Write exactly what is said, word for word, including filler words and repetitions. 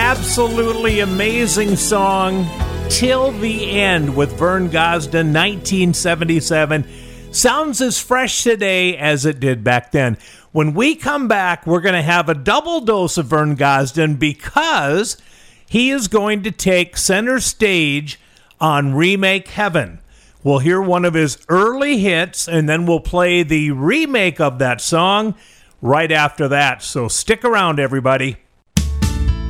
absolutely amazing song, Till the End, with Vern Gosdin, nineteen seventy-seven. Sounds as fresh today as it did back then. When we come back, we're going to have a double dose of Vern Gosdin because he is going to take center stage on Remake Heaven. We'll hear one of his early hits, and then we'll play the remake of that song right after that. So stick around, everybody.